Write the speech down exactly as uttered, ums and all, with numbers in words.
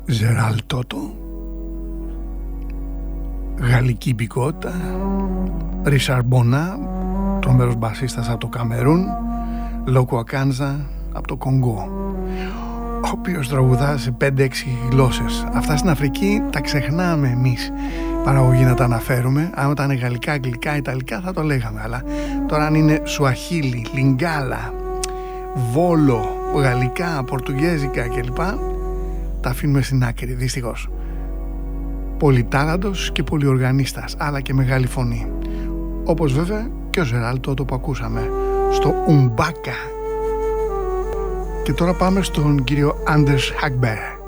Ζεράλ Τότο, γαλλική υπηκότητα. Ρισαρ Μπονά, τρομερός μπασίστας από το Καμερούν. Λόκο Ακάνζα από το Κονγκό, ο οποίος τραγουδά σε πέντε έξι γλώσσες. Αυτά στην Αφρική τα ξεχνάμε εμείς παραγωγή να τα αναφέρουμε. Αν ήταν γαλλικά, αγγλικά, ιταλικά θα το λέγαμε, αλλά τώρα αν είναι σουαχίλι, λιγκάλα, βόλο, γαλλικά, πορτουγέζικα κλπ, τα αφήνουμε στην άκρη, δυστυχώς. Πολυτάλαντος και πολυοργανίστας, αλλά και μεγάλη φωνή, όπως βέβαια και ο Ζεράλ Τότο που ακούσαμε στο Ουμπάκα. Και τώρα πάμε στον κύριο Άντερς Χαγμπέρ.